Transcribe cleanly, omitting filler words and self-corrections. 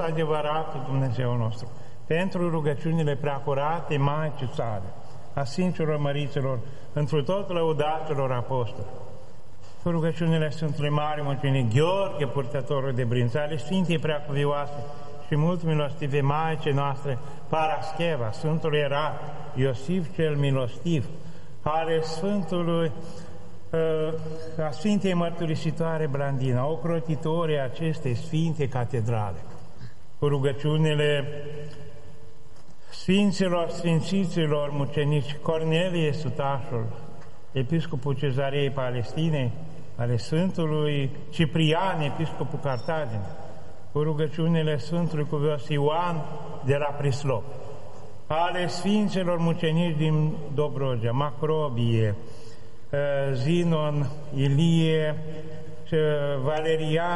adevăratul Dumnezeu nostru, pentru rugăciunile preacurate Maicii sale, a Sfinților Măriților, întru tot lăudaților apostoli, cu rugăciunile Sfântului Mare Mucenic Gheorghe, purtătorul de brință, ale Sfintei Preacuvioase și mult milostive Maicii noastre, Parascheva, Sfântului Erat, Iosif cel Milostiv, ale Sfântului, a Sfintei Mărturisitoare Blandina, ocrotitorii acestei Sfinte Catedrale, cu rugăciunile Sfinților, Sfințiților mucenici Cornelie Sutașul, Episcopul Cezarei Palestinei, ale Sfântului Ciprian, Episcopul Cartagine, cu rugăciunile Sfântului Cuvios Ioan de la Prislop, ale Sfinților mucenici din Dobrogea, Macrobie, Zinon, Ilie, Valerian,